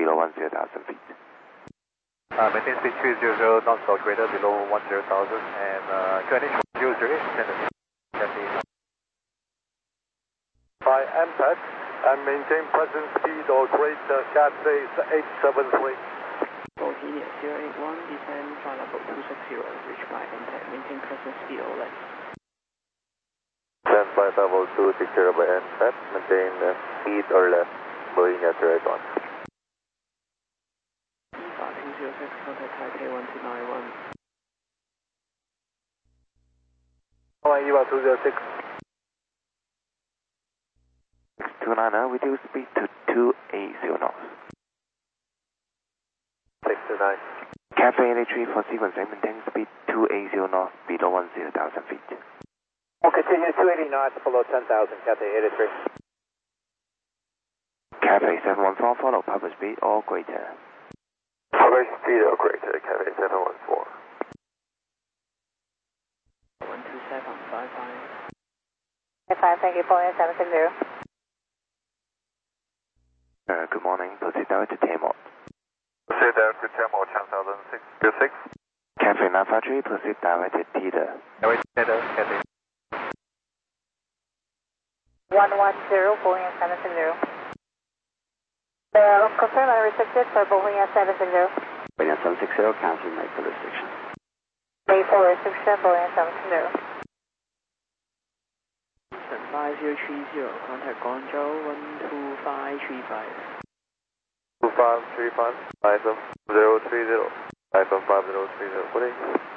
below 10,000 feet. Maintain speed 300 knots or greater below 10,000 and QNH 100, by MPET and maintain present speed or greater Cathay 873. Bohemia 081, descend flight level 260, reach by MPET, maintain present speed or less. Descend flight level 260 by MPET, maintain speed or less, Bohemia 081. EVA 206, contact Taipei 1291. EVA 206. 629er, reduce speed to 280 knots. 629. Cathay 83 for sequencing, maintain speed 280 knots below 10,000 feet. We'll continue 280 knots below 10,000, Cathay 83. Cathay 714, follow public speed or greater. Public speed or greater, Cathay 714. 12755. 5, thank you, Boeing 760. Good morning, proceed direct to Tamor. Proceed direct to Tamor, channel 626. Cathay 953, proceed direct to Teeter. Cathay. 110, Boeing 760. Confirm and restricted for Boeing 760. Boeing 760, cancel Maple restriction. Maple restriction, Boeing 760. 5030, contact Guangzhou 12535. 2535, 5030, 5030, good day.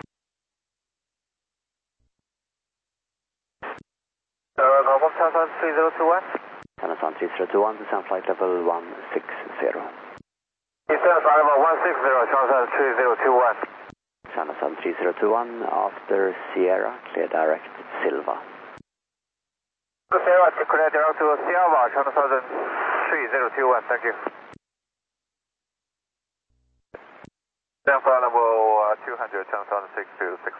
Welcome, Channel 3021. Channel 3021, descend flight level 160. Descend flight level 160, Channel 3021. Channel 3021, after Sierra, clear direct Silva. Sierra, clear direct to Silva, Channel 3021, thank you. Descend flight level 200, Channel 626.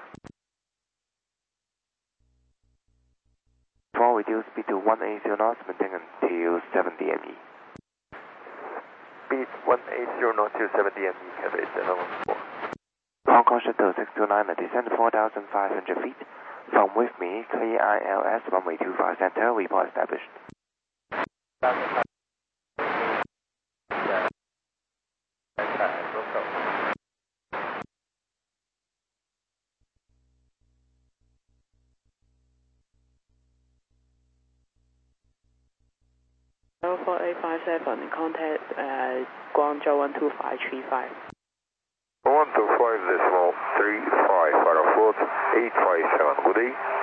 For reduce speed to 180 knots, maintain until 70 ME. Speed 180 knots to 70 ME, Cathay 714. Hong Kong Shuttle 629, descend 4,500 feet. From with me, clear ILS runway 25 center, report established. Alpha 857, contact Guangzhou 12535. 125.35, 857, good day.